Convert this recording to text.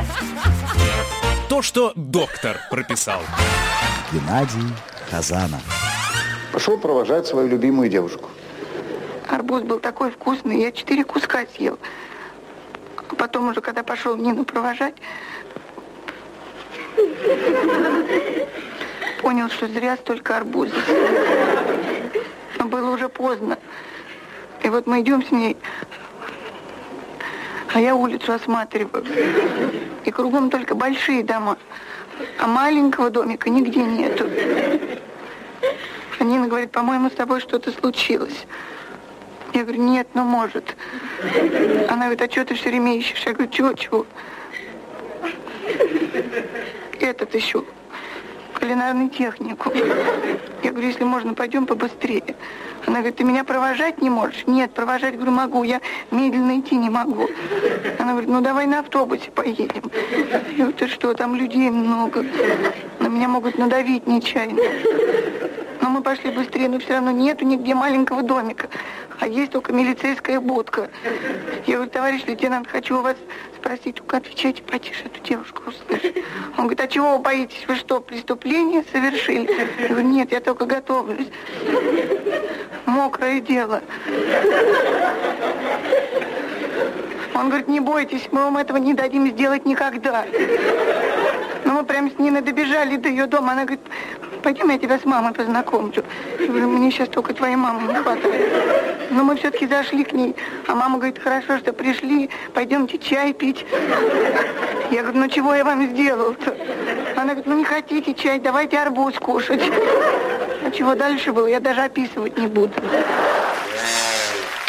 То, что доктор прописал. Геннадий Хазанов. Пошел провожать свою любимую девушку. Арбуз был такой вкусный, я 4 куска съел. А потом уже, когда пошел Нину провожать, понял, что зря столько арбузов. Но было уже поздно. И вот мы идем с ней, а я улицу осматриваю. И кругом только большие дома, а маленького домика нигде нету. А Нина говорит, по-моему, с тобой что-то случилось. Я говорю, нет, ну может. Она говорит, а что ты все время ищешь? Я говорю, чего? Этот еще, кулинарный техникум. Я говорю, если можно, пойдем побыстрее. Она говорит, ты меня провожать не можешь? Нет, провожать, говорю, могу, я медленно идти не могу. Она говорит, ну давай на автобусе поедем. Я говорю, ты что, там людей много, на меня могут надавить нечаянно. Но мы пошли быстрее, но все равно нету нигде маленького домика, а есть только милицейская будка. Я говорю, товарищ лейтенант, хочу у вас спросить, только отвечайте потише, эту девушку услышит. Он говорит, а чего вы боитесь? Вы что, преступление совершили? Я говорю, нет, я только готовлюсь. Мокрое дело. Он говорит, не бойтесь, мы вам этого не дадим сделать никогда. Но мы прям с Ниной добежали до ее дома. Она говорит, пойдем, я тебя с мамой познакомлю. Я говорю, мне сейчас только твоей мамы не хватает. Но мы все-таки зашли к ней. А мама говорит, хорошо, что пришли, пойдемте чай пить. Я говорю, ну чего я вам сделал-то? Она говорит, ну не хотите чай, давайте арбуз кушать. А чего дальше было, я даже описывать не буду.